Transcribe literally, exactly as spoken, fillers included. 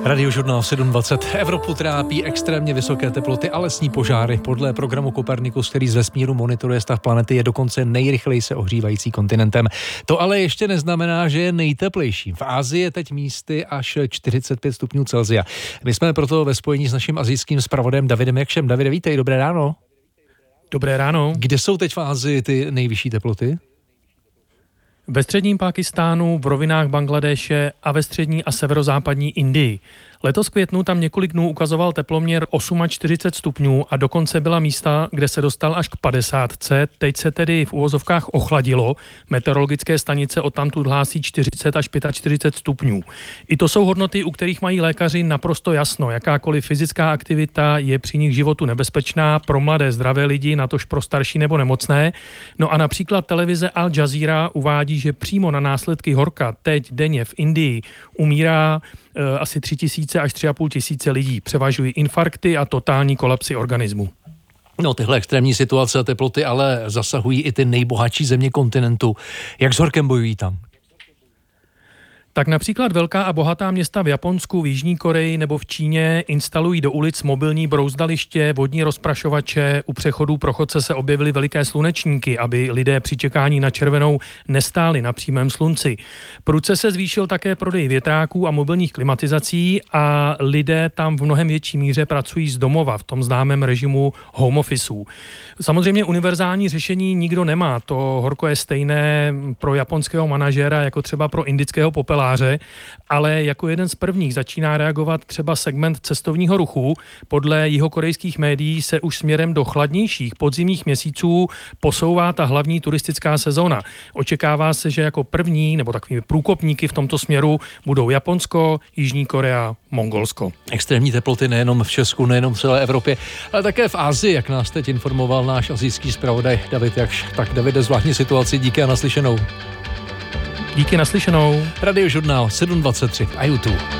Radiožurnál sedm dvacet. Evropu trápí extrémně vysoké teploty a lesní požáry. Podle programu Copernicus, který z vesmíru monitoruje stav planety, je dokonce nejrychleji se ohřívající kontinentem. To ale ještě neznamená, že je nejteplejší. V Asii je teď místy až čtyřicet pět stupňů Celsia. My jsme proto ve spojení s naším asijským zpravodajem Davidem Jakšem. Davide, vítej, dobré ráno. Dobré ráno. Kde jsou teď v Asii ty nejvyšší teploty? Ve středním Pákistánu, v rovinách Bangladéše a ve střední a severozápadní Indii. Letos v květnu tam několik dnů ukazoval teploměr čtyřicet osm stupňů a dokonce byla místa, kde se dostal až k padesátce. Teď se tedy v uvozovkách ochladilo. Meteorologické stanice odtamtud hlásí čtyřicet až čtyřicet pět stupňů. I to jsou hodnoty, u kterých mají lékaři naprosto jasno. Jakákoliv fyzická aktivita je při nich životu nebezpečná pro mladé zdravé lidi, natož pro starší nebo nemocné. No a například televize Al Jazeera uvádí, že přímo na následky horka teď denně v Indii umírá e, asi tři tisíce až tři a půl tisíce lidí. Převažují infarkty a totální kolapsy organismu. No, tyhle extrémní situace a teploty ale zasahují i ty nejbohatší země kontinentu. Jak s horkem bojují tam? Tak například velká a bohatá města v Japonsku, v Jižní Koreji nebo v Číně instalují do ulic mobilní brouzdaliště, vodní rozprašovače, u přechodů pro chodce se objevily veliké slunečníky, aby lidé při čekání na červenou nestáli na přímém slunci. Prudce se zvýšil také prodej větráků a mobilních klimatizací a lidé tam v mnohem větší míře pracují z domova v tom známém režimu home officeů. Samozřejmě univerzální řešení nikdo nemá. To horko je stejné pro japonského manažéra jako třeba pro indického popeláře. Ale jako jeden z prvních začíná reagovat třeba segment cestovního ruchu. Podle jihokorejských médií se už směrem do chladnějších podzimních měsíců posouvá ta hlavní turistická sezóna. Očekává se, že jako první nebo takovými průkopníky v tomto směru budou Japonsko, Jižní Korea, Mongolsko. Extrémní teploty nejenom v Česku, nejenom v celé Evropě, ale také v Asii, jak nás teď informoval náš asijský zpravodaj David Jakš. Tak Davide, zvláštní situaci, díky a naslyšenou. Díky, naslyšenou. Radiožurnál sedm dvacet tři a YouTube.